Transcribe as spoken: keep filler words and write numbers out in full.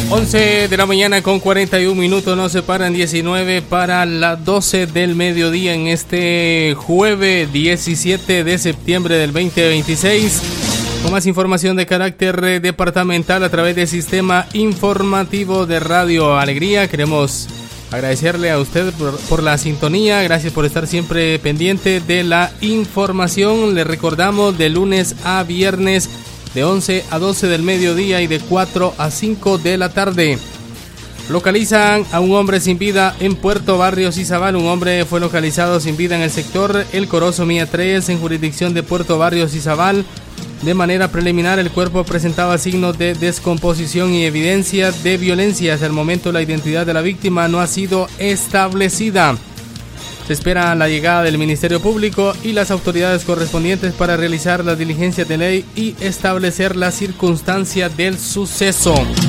once de la mañana con cuarenta y un minutos, nos separan diecinueve para las doce del mediodía en este jueves diecisiete de septiembre del veinte veintiséis. Con más información de carácter departamental a través del sistema informativo de Radio Alegría. Queremos agradecerle a usted por, por la sintonía. Gracias por estar siempre pendiente de la información. Le recordamos de lunes a viernes de once a doce del mediodía y de cuatro a cinco de la tarde. Localizan a un hombre sin vida en Puerto Barrios Izabal. Un hombre fue localizado sin vida en el sector El Corozo Mía tres, en jurisdicción de Puerto Barrios Izabal. De manera preliminar, el cuerpo presentaba signos de descomposición y evidencia de violencia. Hasta el momento, la identidad de la víctima no ha sido establecida. Se espera la llegada del Ministerio Público y las autoridades correspondientes para realizar las diligencias de ley y establecer las circunstancias del suceso.